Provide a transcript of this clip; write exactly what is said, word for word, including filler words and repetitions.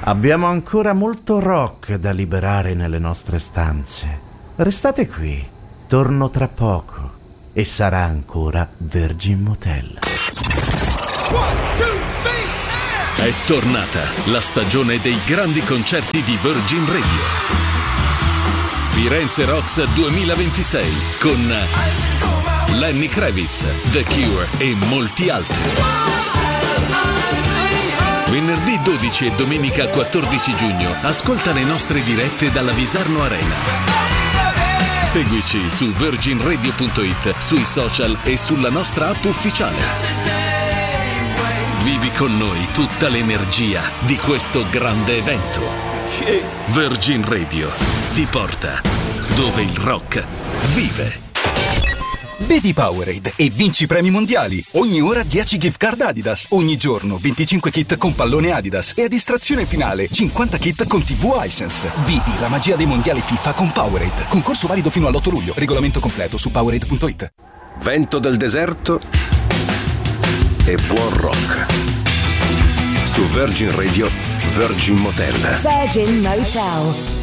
Abbiamo ancora molto rock da liberare nelle nostre stanze. Restate qui, torno tra poco e sarà ancora Virgin Motel. È tornata la stagione dei grandi concerti di Virgin Radio. Firenze Rocks duemilaventisei con Lenny Kravitz, The Cure e molti altri. Venerdì dodici e domenica quattordici giugno ascolta le nostre dirette dalla Visarno Arena. Seguici su virgin radio punto it, sui social e sulla nostra app ufficiale. Vivi con noi tutta l'energia di questo grande evento. Virgin Radio ti porta dove il rock vive. Bevi Powerade e vinci premi mondiali. Ogni ora dieci gift card Adidas. Ogni giorno venticinque kit con pallone Adidas. E a distrazione finale cinquanta kit con tivù Hisense. Vivi la magia dei mondiali FIFA con Powerade. Concorso valido fino all'otto luglio. Regolamento completo su powerade punto it. Vento del deserto e buon rock. Su Virgin Radio, Virgin Motel. Virgin Motel.